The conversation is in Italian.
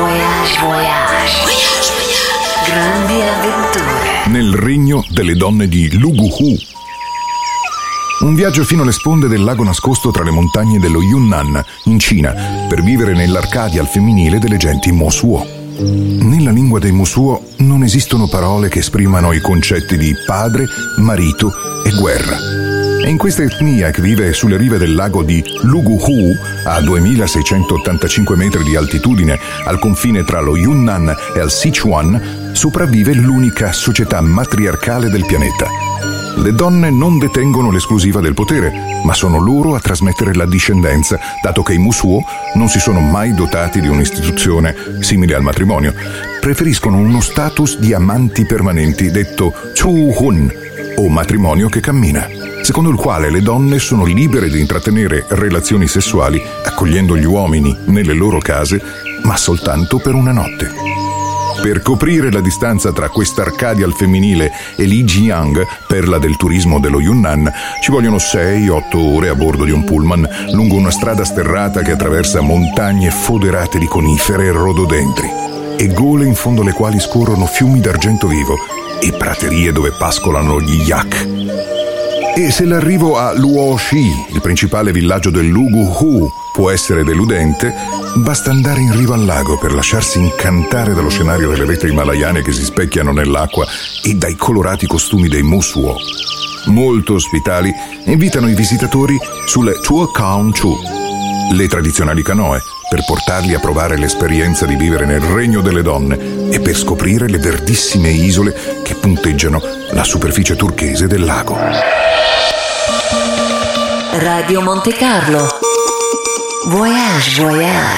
Voyage, voyage. Grandi avventure. Nel regno delle donne di Luguhu. Un viaggio fino alle sponde del lago nascosto tra le montagne dello Yunnan, in Cina, per vivere nell'Arcadia al femminile delle genti Mosuo. Nella lingua dei Mosuo non esistono parole che esprimano i concetti di padre, marito e guerra. È in questa etnia che vive sulle rive del lago di Luguhu, a 2685 metri di altitudine, al confine tra lo Yunnan e il Sichuan, sopravvive l'unica società matriarcale del pianeta. Le donne non detengono l'esclusiva del potere, ma sono loro a trasmettere la discendenza, dato che i Mosuo non si sono mai dotati di un'istituzione simile al matrimonio. Preferiscono uno status di amanti permanenti, detto Chuhun, o matrimonio che cammina, secondo il quale le donne sono libere di intrattenere relazioni sessuali accogliendo gli uomini nelle loro case, ma soltanto per una notte. Per coprire la distanza tra quest'Arcadia al femminile e Lijiang, perla del turismo dello Yunnan, ci vogliono 6-8 ore a bordo di un pullman lungo una strada sterrata che attraversa montagne foderate di conifere e rododendri e gole in fondo alle quali scorrono fiumi d'argento vivo e praterie dove pascolano gli yak. E se l'arrivo a Luoxi, il principale villaggio del Luguhu, può essere deludente, basta andare in riva al lago per lasciarsi incantare dallo scenario delle vetri himalayane che si specchiano nell'acqua e dai colorati costumi dei Mosuo. Molto ospitali, invitano i visitatori sulle Chua Kaun Chu, le tradizionali canoe, per portarli a provare l'esperienza di vivere nel regno delle donne e per scoprire le verdissime isole che punteggiano la superficie turchese del lago. Radio Monte Carlo. Voyage, voyage.